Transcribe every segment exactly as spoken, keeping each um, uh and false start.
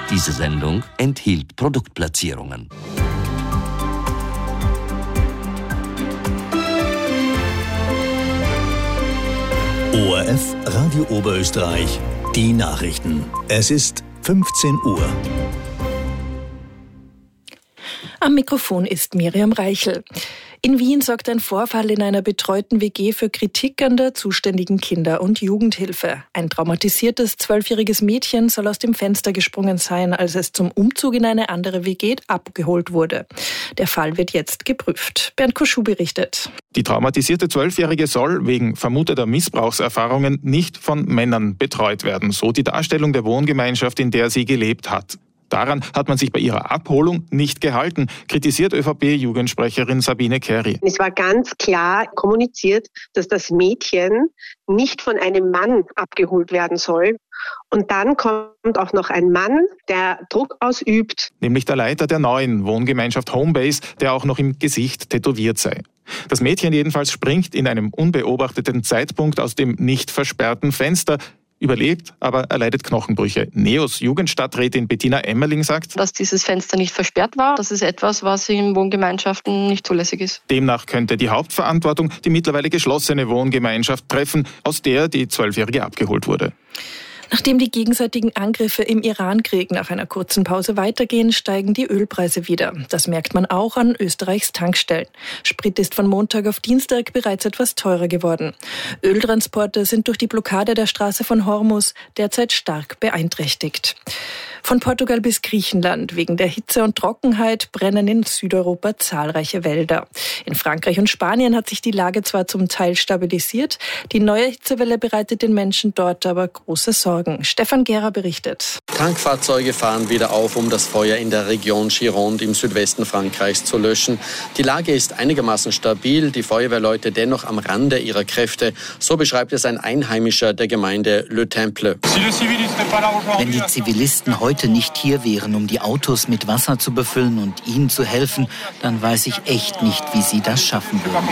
Diese Sendung enthielt Produktplatzierungen. O R F Radio Oberösterreich, die Nachrichten. Es ist fünfzehn Uhr. Am Mikrofon ist Miriam Reichel. In Wien sorgt ein Vorfall in einer betreuten W G für Kritik an der zuständigen Kinder- und Jugendhilfe. Ein traumatisiertes zwölfjähriges Mädchen soll aus dem Fenster gesprungen sein, als es zum Umzug in eine andere W G abgeholt wurde. Der Fall wird jetzt geprüft. Bernd Koschuh berichtet. Die traumatisierte Zwölfjährige soll wegen vermuteter Missbrauchserfahrungen nicht von Männern betreut werden, so die Darstellung der Wohngemeinschaft, in der sie gelebt hat. Daran hat man sich bei ihrer Abholung nicht gehalten, kritisiert ÖVP-Jugendsprecherin Sabine Kerry. Es war ganz klar kommuniziert, dass das Mädchen nicht von einem Mann abgeholt werden soll. Und dann kommt auch noch ein Mann, der Druck ausübt. Nämlich der Leiter der neuen Wohngemeinschaft Homebase, der auch noch im Gesicht tätowiert sei. Das Mädchen jedenfalls springt in einem unbeobachteten Zeitpunkt aus dem nicht versperrten Fenster, überlebt, aber erleidet Knochenbrüche. Neos Jugendstadträtin Bettina Emmerling sagt, dass dieses Fenster nicht versperrt war. Das ist etwas, was in Wohngemeinschaften nicht zulässig ist. Demnach könnte die Hauptverantwortung die mittlerweile geschlossene Wohngemeinschaft treffen, aus der die Zwölfjährige abgeholt wurde. Nachdem die gegenseitigen Angriffe im Irankrieg nach einer kurzen Pause weitergehen, steigen die Ölpreise wieder. Das merkt man auch an Österreichs Tankstellen. Sprit ist von Montag auf Dienstag bereits etwas teurer geworden. Öltransporte sind durch die Blockade der Straße von Hormuz derzeit stark beeinträchtigt. Von Portugal bis Griechenland. Wegen der Hitze und Trockenheit brennen in Südeuropa zahlreiche Wälder. In Frankreich und Spanien hat sich die Lage zwar zum Teil stabilisiert, die neue Hitzewelle bereitet den Menschen dort aber große Sorgen. Stefan Gera berichtet. Tankfahrzeuge fahren wieder auf, um das Feuer in der Region Gironde im Südwesten Frankreichs zu löschen. Die Lage ist einigermaßen stabil, die Feuerwehrleute dennoch am Rande ihrer Kräfte. So beschreibt es ein Einheimischer der Gemeinde Le Temple. Wenn die Zivilisten heute heute nicht hier wären, um die Autos mit Wasser zu befüllen und ihnen zu helfen, dann weiß ich echt nicht, wie sie das schaffen würden.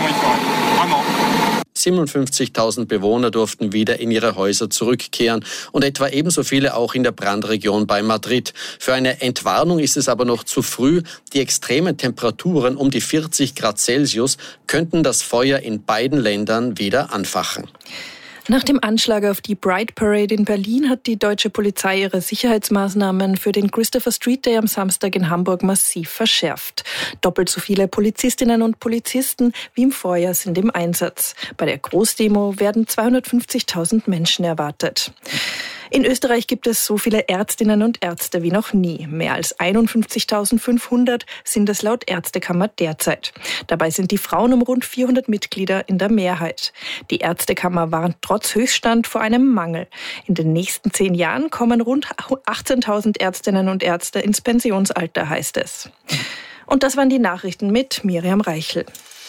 siebenundfünfzigtausend Bewohner durften wieder in ihre Häuser zurückkehren und etwa ebenso viele auch in der Brandregion bei Madrid. Für eine Entwarnung ist es aber noch zu früh. Die extremen Temperaturen um die vierzig Grad Celsius könnten das Feuer in beiden Ländern wieder anfachen. Nach dem Anschlag auf die Pride Parade in Berlin hat die deutsche Polizei ihre Sicherheitsmaßnahmen für den Christopher Street Day am Samstag in Hamburg massiv verschärft. Doppelt so viele Polizistinnen und Polizisten wie im Vorjahr sind im Einsatz. Bei der Großdemo werden zweihundertfünfzigtausend Menschen erwartet. In Österreich gibt es so viele Ärztinnen und Ärzte wie noch nie. Mehr als einundfünfzigtausendfünfhundert sind es laut Ärztekammer derzeit. Dabei sind die Frauen um rund vierhundert Mitglieder in der Mehrheit. Die Ärztekammer warnt trotz Höchststand vor einem Mangel. In den nächsten zehn Jahren kommen rund achtzehntausend Ärztinnen und Ärzte ins Pensionsalter, heißt es. Und das waren die Nachrichten mit Miriam Reichel.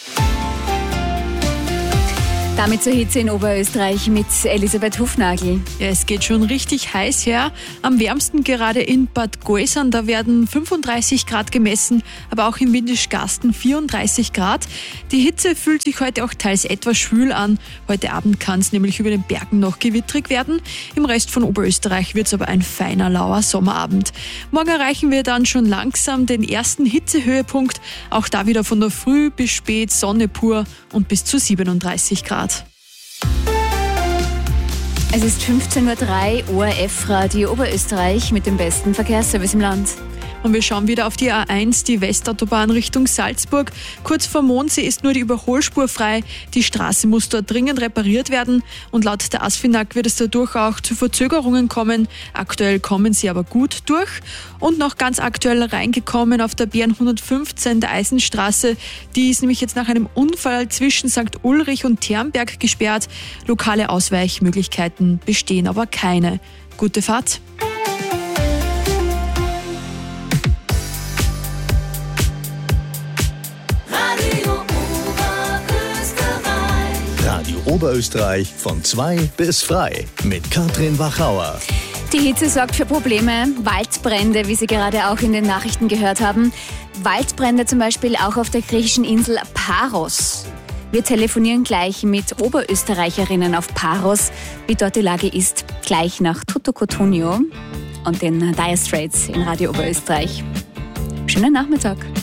Damit zur Hitze in Oberösterreich mit Elisabeth Hufnagel. Ja, es geht schon richtig heiß her. Am wärmsten gerade in Bad Gäusern, da werden fünfunddreißig Grad gemessen, aber auch in Windischgarsten vierunddreißig Grad. Die Hitze fühlt sich heute auch teils etwas schwül an. Heute Abend kann es nämlich über den Bergen noch gewittrig werden. Im Rest von Oberösterreich wird es aber ein feiner, lauer Sommerabend. Morgen erreichen wir dann schon langsam den ersten Hitzehöhepunkt. Auch da wieder von der Früh bis spät Sonne pur und bis zu siebenunddreißig Grad. Es ist fünfzehn Uhr drei, O R F Radio Oberösterreich mit dem besten Verkehrsservice im Land. Und wir schauen wieder auf die A eins, die Westautobahn Richtung Salzburg. Kurz vor Mondsee ist nur die Überholspur frei. Die Straße muss dort dringend repariert werden. Und laut der ASFINAG wird es dadurch auch zu Verzögerungen kommen. Aktuell kommen sie aber gut durch. Und noch ganz aktuell reingekommen auf der B N hundertfünfzehn der Eisenstraße. Die ist nämlich jetzt nach einem Unfall zwischen Sankt Ulrich und Ternberg gesperrt. Lokale Ausweichmöglichkeiten bestehen aber keine. Gute Fahrt. Radio Oberösterreich von zwei bis frei mit Katrin Wachauer. Die Hitze sorgt für Probleme, Waldbrände, wie Sie gerade auch in den Nachrichten gehört haben. Waldbrände zum Beispiel auch auf der griechischen Insel Paros. Wir telefonieren gleich mit Oberösterreicherinnen auf Paros, wie dort die Lage ist, gleich nach Tutu Cotugno. und den Dire Straits in Radio Oberösterreich. Schönen Nachmittag.